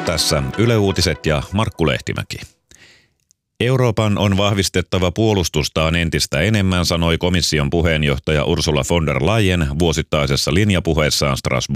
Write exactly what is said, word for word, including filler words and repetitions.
Tässä Yle Uutiset ja Markku Lehtimäki. Euroopan on vahvistettava puolustustaan entistä enemmän, sanoi komission puheenjohtaja Ursula von der Leyen vuosittaisessa linjapuheessaan Strasbourgissa.